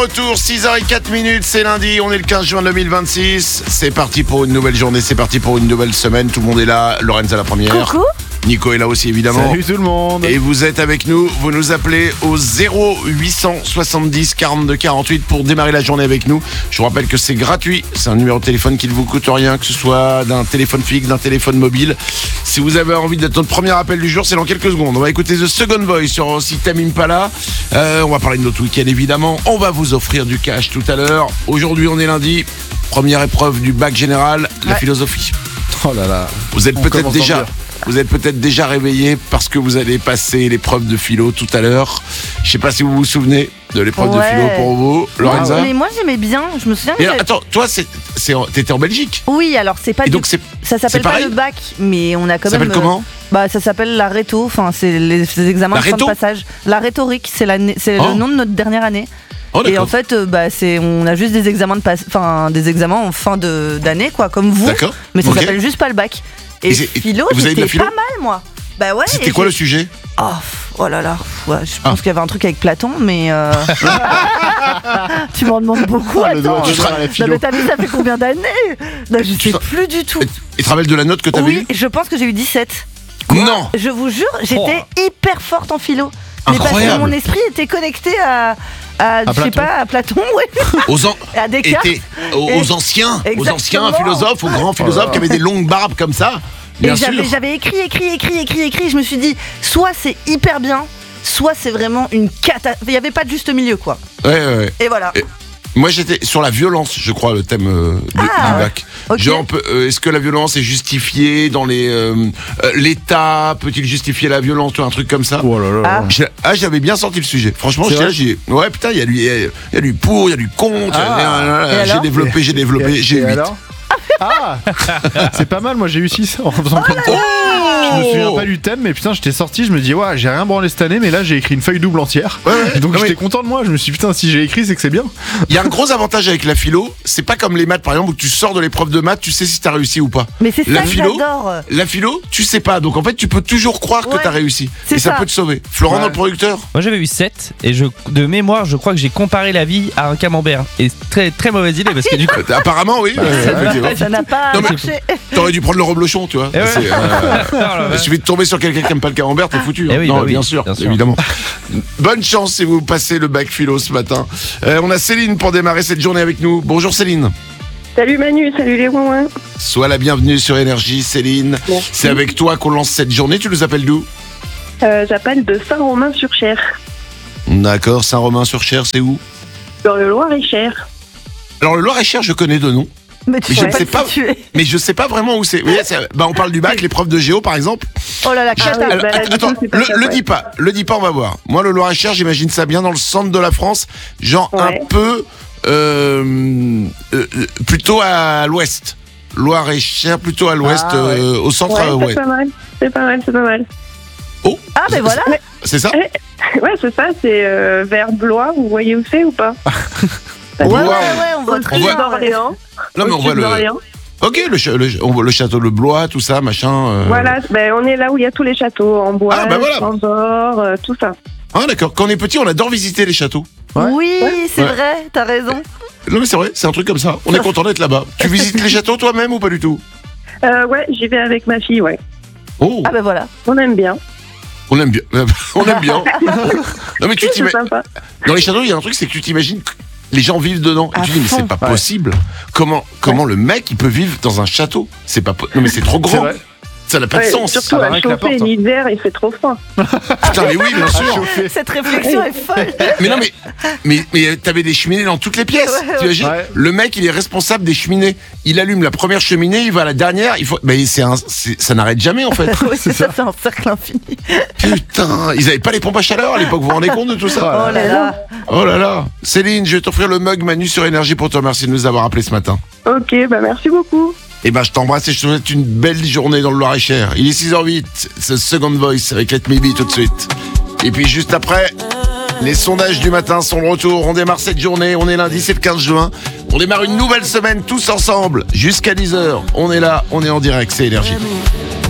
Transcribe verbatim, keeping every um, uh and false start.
retour, six heures zéro quatre minutes, c'est lundi, on est le quinze juin deux mille vingt-six. C'est parti pour une nouvelle journée, c'est parti pour une nouvelle semaine. Tout le monde est là, Lorenza la première. Coucou. Nico est là aussi évidemment. Salut tout le monde. Et vous êtes avec nous, vous nous appelez au zéro huit cent soixante-dix quarante-deux quarante-huit pour démarrer la journée avec nous. Je vous rappelle que c'est gratuit, c'est un numéro de téléphone qui ne vous coûte rien, que ce soit d'un téléphone fixe, d'un téléphone mobile. Si vous avez envie d'être notre premier appel du jour, c'est dans quelques secondes. On va écouter The Second Voice sur System Impala. Euh, on va parler de notre week-end évidemment. On va vous offrir du cash tout à l'heure. Aujourd'hui on est lundi, première épreuve du bac général, la Ouais. philosophie. Oh là là. Vous êtes On peut-être commence déjà... bien. Vous êtes peut-être déjà réveillé parce que vous allez passer l'épreuve de philo tout à l'heure. Je sais pas si vous vous souvenez de l'épreuve Ouais. de philo pour vous, Lorenza. Mais moi j'aimais bien, je me souviens que Et alors, j'avais- attends, toi, c'est, c'est, en- t'étais en Belgique. Oui, alors c'est pas Et du- donc c'est, ça c'est s'appelle pas pareil le bac, mais on a quand ça même s'appelle euh, comment Bah ça s'appelle la réto, enfin c'est les, les examens La de fin de réto passage. La rhétorique, c'est la c'est Oh. le nom de notre dernière année. Oh Et d'accord. en fait euh, bah c'est on a juste des examens de passe enfin des examens en fin de d'année quoi, comme vous. D'accord. Mais ça Ok. s'appelle juste pas le bac. Et, Et c'est- et philo, vous avez de la j'étais philo pas mal moi. Bah ouais. C'était et quoi j'ai- le sujet Oh, pff, oh là là, pff, ouais, je pense Ah. qu'il y avait un truc avec Platon, mais euh... tu m'en demandes beaucoup. Oh, le doigt attends. d'honneur à la Non, philo. mais t'as vu, ça fait combien d'années? Là, je Tu sais te- plus du tout. Et tu te rappelles de la note que t'avais Oui, eue je pense que j'ai eu dix-sept. Non. Je vous jure, j'étais hyper forte en philo. Mais parce que Incroyable. mon esprit était connecté à, à, je sais Platon. pas, à Platon, ouais, Aux, an- à Descartes. était- aux, Et- aux anciens, aux Exactement. anciens philosophes, aux grands philosophes qui avaient des longues barbes comme ça. Bien Et sûr. j'avais, j'avais écrit, écrit, écrit, écrit, écrit. Je me suis dit, soit c'est hyper bien, soit c'est vraiment une catastrophe. Il n'y avait pas de juste milieu, quoi. Ouais, ouais, ouais. Et voilà. Et- Moi j'étais sur la violence, je crois, le thème euh, du, Ah, du bac. ok. Genre, peut- euh, est-ce que la violence est justifiée dans les euh, euh, l'État peut-il justifier la violence ou un truc comme ça? Oh là là. Ah. J'ai- Ah, j'avais bien sorti le sujet. Franchement, C'est j'étais là, vrai j'ai ouais putain, il y a lui, il y a du pour, il y a du contre. Ah. il y a- Et j'ai alors développé, j'ai développé, Et- j'ai et huit. alors Ah c'est pas mal, moi j'ai eu six en faisant Oh plein de temps. Je me souviens pas du thème, mais putain, j'étais sorti, je me dis, ouais, j'ai rien branlé cette année, mais là j'ai écrit une feuille double entière. Ouais, ouais. Donc Non, j'étais mais- content de moi, je me suis dit, putain, si j'ai écrit, c'est que c'est bien. Il y a un gros avantage avec la philo, c'est pas comme les maths par exemple où tu sors de l'épreuve de maths, tu sais si t'as réussi ou pas. Mais c'est La ça que philo j'adore. La philo, tu sais pas, donc en fait tu peux toujours croire que Ouais, t'as réussi. c'est Et ça, ça. peut te sauver. Florent, Ouais. notre producteur. Moi j'avais eu sept et je, de mémoire je crois que j'ai comparé la vie à un camembert. Et très très mauvaise idée parce que du coup... Euh, Apparemment oui. euh, effectivement. Ça n'a pas Non, mais- marché. T'aurais dû prendre le reblochon, tu vois. Eh ouais. C'est, euh, Oh la Il vache. suffit de tomber sur quelqu'un qui aime pas le camembert, t'es foutu. hein. Eh oui, non, bah oui, bien, sûr, bien sûr. évidemment. Bonne chance si vous passez le bac philo ce matin. Euh, on a Céline pour démarrer cette journée avec nous. Bonjour Céline. Salut Manu, salut les ouin. Sois la bienvenue sur Énergie, Céline. Merci. C'est avec toi qu'on lance cette journée. Tu nous appelles d'où? Euh, J'appelle de Saint-Romain-sur-Cher, D'accord, Saint-Romain-sur-Cher, c'est où? dans le Loir-et-Cher. Alors le Loir-et-Cher, je connais de nom, Mais tu Mais je sais ne pas sais le pas. situer. mais je sais pas vraiment où c'est. Vous voyez, c'est- bah, on parle du bac, l'épreuve de géo par exemple. Oh là là, Ah cata. oui, Alors, bah, là, du attends, coup, c'est pas le, ça, le ouais. dis pas, le dis pas, on va voir. Moi, le Loir-et-Cher, j'imagine ça bien dans le centre de la France, genre Ouais. un peu euh, euh, plutôt à l'ouest. Loir-et-Cher, plutôt à l'ouest, Ah, ouais. euh, au centre, Ouais, euh, c'est ouais. pas mal, c'est pas mal, c'est pas mal. Oh, Ah ben voilà. c'est ça? Ouais, c'est ça, c'est euh, vers Blois, vous voyez où c'est ou pas? Ouais, ouais, voit- ouais, on voit Au très sud bien. d'Orléans. Non, mais on Au voit sud le. d'Orléans. Ok, le, ch- le, on voit le château de Blois, tout ça, machin. euh. Voilà, ben, on est là où il y a tous les châteaux, en bois, Ah, bah voilà. en or, euh, tout ça. Ah, d'accord. Quand on est petit, on adore visiter les châteaux. Ouais. Oui, c'est Ouais. vrai, t'as raison. Non, mais c'est vrai, c'est un truc comme ça. On est content d'être là-bas. Tu visites les châteaux toi-même ou pas du tout? Euh, ouais, j'y vais avec ma fille, ouais. Oh, Ah ben voilà. On aime bien. on aime bien. On aime bien. Non, mais tu C'est t'imagines. sympa. Dans les châteaux, il y a un truc, c'est que tu t'imagines que les gens vivent dedans. Et À tu dis, mais fond. c'est pas Ouais. possible. Comment, comment le mec, il peut vivre dans un château? C'est pas po- Non, mais c'est trop C'est grand. vrai. Ça n'a pas Ouais, de sens. surtout Ah, bah, à avec la chauffer porte, hein. l'hiver, il fait trop froid. Putain, mais oui, bien sûr. Chauffé. Cette réflexion est folle. Mais non, mais, mais, mais t'avais des cheminées dans toutes les pièces. Ouais, ouais. T'imagines Ouais. Le mec, il est responsable des cheminées. Il allume la première cheminée, il va à la dernière. Il faut. Mais c'est un, c'est- ça n'arrête jamais en fait. Oui, c'est ça, c'est un cercle infini. Putain, ils avaient pas les pompes à chaleur à l'époque. Vous vous rendez compte de tout ça? Oh là là. Oh là là. Céline, je vais t'offrir le mug Manu sur Énergie pour te remercier de nous avoir appelé ce matin. Ok, bah merci beaucoup. Eh ben, je t'embrasse et je te souhaite une belle journée dans le Loir-et-Cher. Il est six heures zéro huit, c'est Second Voice avec Let Me Be tout de suite. Et puis juste après, les sondages du matin sont de retour. On démarre cette journée, on est lundi, c'est le quinze juin. On démarre une nouvelle semaine tous ensemble jusqu'à dix heures. On est là, on est en direct, c'est Énergie.